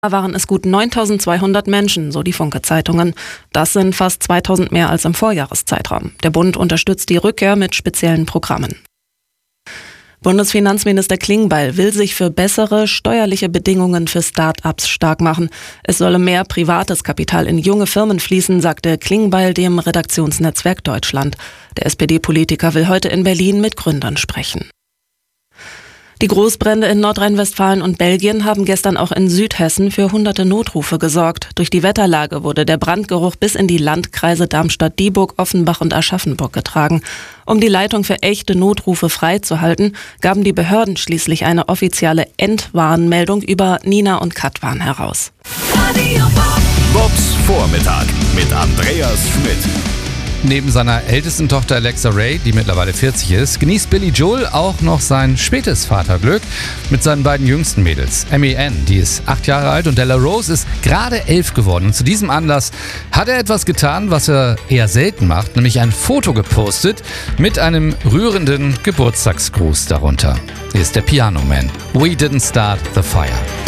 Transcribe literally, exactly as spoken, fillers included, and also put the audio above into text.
waren es gut neuntausendzweihundert Menschen, so die Funke-Zeitungen. Das sind fast zweitausend mehr als im Vorjahreszeitraum. Der Bund unterstützt die Rückkehr mit speziellen Programmen. Bundesfinanzminister Klingbeil will sich für bessere steuerliche Bedingungen für Start-ups stark machen. Es solle mehr privates Kapital in junge Firmen fließen, sagte Klingbeil dem Redaktionsnetzwerk Deutschland. Der S P D-Politiker will heute in Berlin mit Gründern sprechen. Die Großbrände in Nordrhein-Westfalen und Belgien haben gestern auch in Südhessen für hunderte Notrufe gesorgt. Durch die Wetterlage wurde der Brandgeruch bis in die Landkreise Darmstadt-Dieburg, Offenbach und Aschaffenburg getragen. Um die Leitung für echte Notrufe freizuhalten, gaben die Behörden schließlich eine offizielle Entwarnmeldung über Nina und Katwan heraus. Bobs Vormittag mit Andreas Schmidt. Neben seiner ältesten Tochter Alexa Ray, die mittlerweile vierzig ist, genießt Billy Joel auch noch sein spätes Vaterglück mit seinen beiden jüngsten Mädels. Emmy Ann, die ist acht Jahre alt, und Della Rose ist gerade elf geworden. Und zu diesem Anlass hat er etwas getan, was er eher selten macht, nämlich ein Foto gepostet mit einem rührenden Geburtstagsgruß darunter. Hier ist der Piano Man. We didn't start the fire.